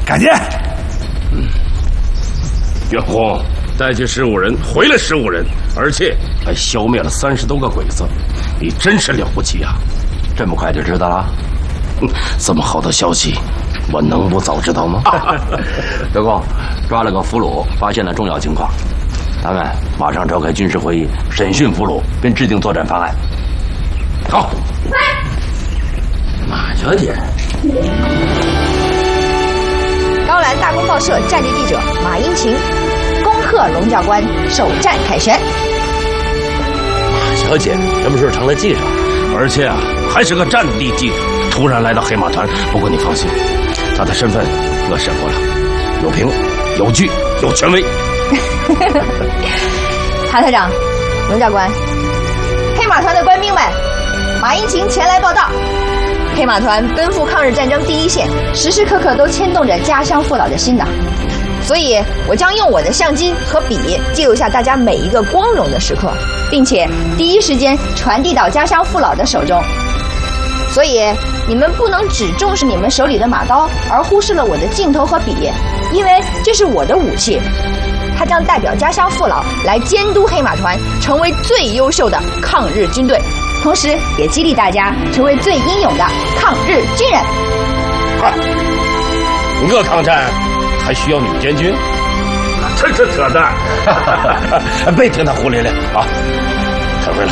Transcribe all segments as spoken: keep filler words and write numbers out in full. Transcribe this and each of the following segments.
感谢。 嗯，袁弘带去十五人，回来十五人，而且还消灭了三十多个鬼子，你真是了不起啊！ 这么快就知道了？ 嗯，这么好的消息，我能不早知道吗？ 德公，抓了个俘虏，发现了重要情况，咱们马上召开军事会议，审讯俘虏，并制定作战方案。 好。 马小姐。 高兰大公报社战地记者马英勤恭贺龙教官首战凯旋。 马小姐什么时候成了记者？ 而且啊，还是个战地记者，突然来到黑马团。不过你放心，他的身份我审过了，有凭有据有权威。 谭台长，龙教官，黑马团的官兵们，马英勤前来报道。黑马团奔赴抗日战争第一线，时时刻刻都牵动着家乡父老的心的，所以我将用我的相机和笔记录下大家每一个光荣的时刻，并且第一时间传递到家乡父老的手中。所以你们不能只重视你们手里的马刀，而忽视了我的镜头和笔，因为这是我的武器，它将代表家乡父老来监督黑马团，成为最优秀的抗日军队。同时也激励大家成为最英勇的抗日军人。 哈，我抗战还需要女监军？真是扯淡！别听他胡咧咧啊！开会了。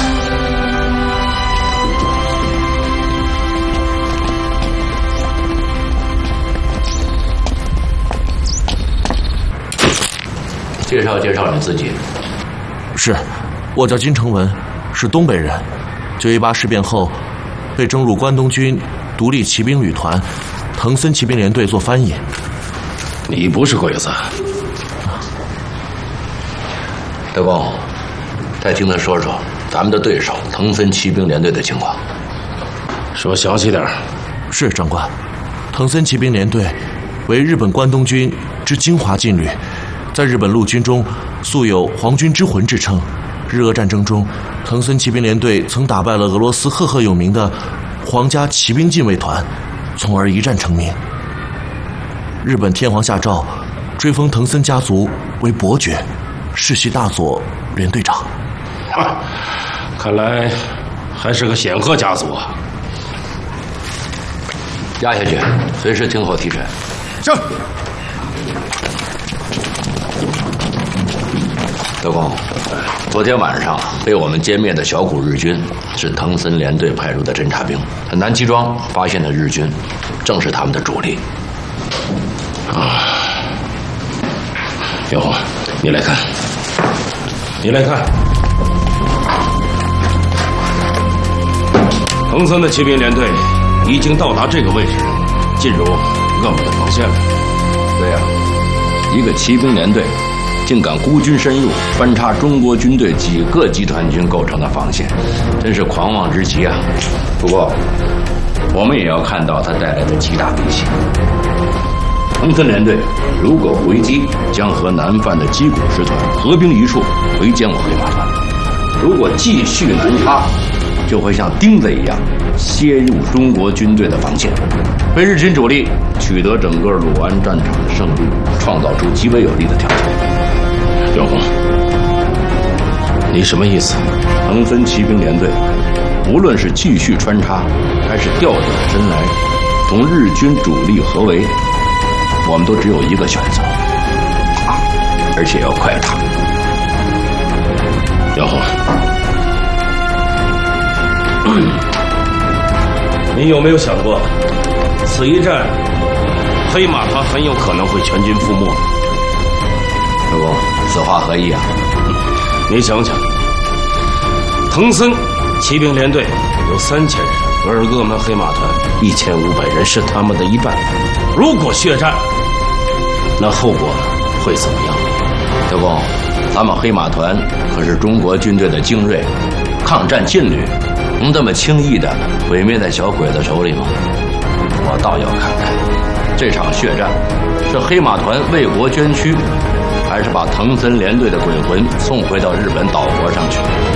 介绍介绍你自己。 是，我叫金承文，是东北人。九一八事变后，被征入关东军独立骑兵旅团藤森骑兵连队做翻译。 你不是鬼子？ 德公，再听他说说咱们的对手藤森骑兵连队的情况。 说详细点。 是长官，藤森骑兵连队为日本关东军之精华劲旅，在日本陆军中素有皇军之魂之称。日俄战争中，藤森骑兵连队曾打败了俄罗斯赫赫有名的皇家骑兵禁卫团，从而一战成名。日本天皇下诏，追封藤森家族为伯爵，世袭大佐连队长。 啊，看来还是个显赫家族啊！ 压下去，随时听候提审。 是。 德公，昨天晚上被我们歼灭的小股日军是藤森连队派入的侦察兵，在南齐庄发现的日军正是他们的主力。 啊，袁弘，你来看，你来看，藤森的骑兵连队已经到达这个位置，进入我们的防线了。 对呀、啊，一个骑兵连队竟敢孤军深入，翻插中国军队几个集团军构成的防线，真是狂妄之极啊！不过，我们也要看到它带来的极大威胁。藤森连队如果回击，将和南犯的矶谷师团合兵一处，围歼我黑马团；如果继续南插，就会像钉子一样切入中国军队的防线，为日军主力取得整个鲁安战场的胜利创造出极为有利的条件。 袁弘，你什么意思？ 藤森骑兵连队无论是继续穿插，还是调转身来同日军主力合围，我们都只有一个选择，打，而且要快打。 袁弘，你有没有想过，此一战，黑马团很有可能会全军覆没？ 德公，此话何意啊？ 你想想，藤森骑兵连队有三千人，而鄂门黑马团一千五百人，是他们的一半。如果血战，那后果会怎么样？ 德公，咱们黑马团可是中国军队的精锐抗战劲旅，能这么轻易的毁灭在小鬼子手里吗？我倒要看看，这场血战是黑马团为国捐躯，还是把藤森连队的鬼魂送回到日本岛国上去？